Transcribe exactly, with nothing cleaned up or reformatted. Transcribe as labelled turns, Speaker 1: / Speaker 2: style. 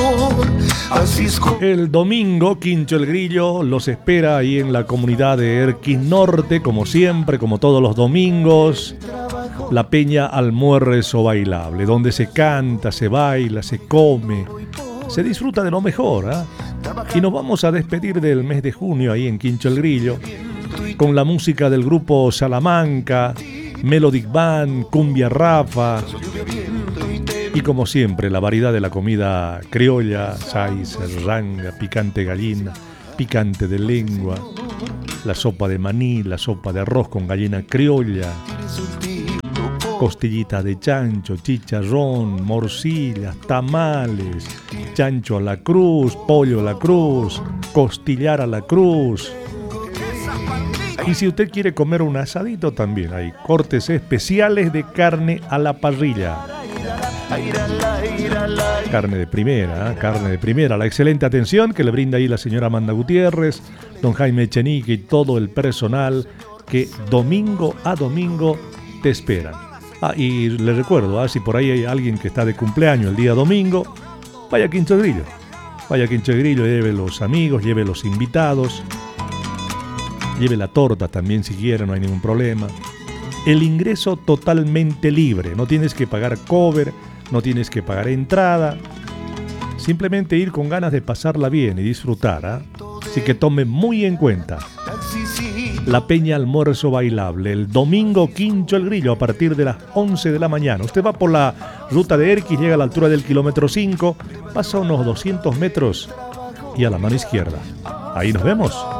Speaker 1: Así es como...
Speaker 2: El domingo, Quincho el Grillo los espera ahí en la comunidad de Erquín Norte, como siempre, como todos los domingos. La Peña Almuerzo Bailable, donde se canta, se baila, se come, se disfruta de lo mejor, ¿eh? Y nos vamos a despedir del mes de junio ahí en Quincho el Grillo con la música del grupo Salamanca, Melodic Band, Cumbia Rafa y, como siempre, la variedad de la comida criolla: saiz, ranga, picante gallina, picante de lengua, la sopa de maní, la sopa de arroz con gallina criolla, costillita de chancho, chicharrón, morcillas, tamales, chancho a la cruz, pollo a la cruz, costillar a la cruz. Y si usted quiere comer un asadito, también hay cortes especiales de carne a la parrilla. Carne de primera, ¿eh? carne de primera. La excelente atención que le brinda ahí la señora Amanda Gutiérrez, don Jaime Echenique y todo el personal que domingo a domingo te esperan. Ah, y les recuerdo, ¿eh? si por ahí hay alguien que está de cumpleaños el día domingo, vaya a Quincho el Grillo. Vaya a Quincho el Grillo, lleve los amigos, lleve los invitados. Lleve la torta también si quiere, no hay ningún problema. El ingreso totalmente libre, no tienes que pagar cover, no tienes que pagar entrada. Simplemente ir con ganas de pasarla bien y disfrutar, ¿eh? Así que tome muy en cuenta. La Peña Almuerzo Bailable, el domingo Quincho el Grillo a partir de las once de la mañana. Usted va por la ruta de Erquis, llega a la altura del kilómetro cinco, pasa unos doscientos metros y a la mano izquierda. Ahí nos vemos.